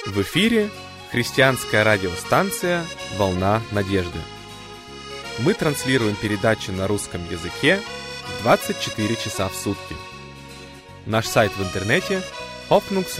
В эфире христианская радиостанция «Волна надежды». Мы транслируем передачи на русском языке 24 часа в сутки. Наш сайт в интернете hoffnungsloh.org.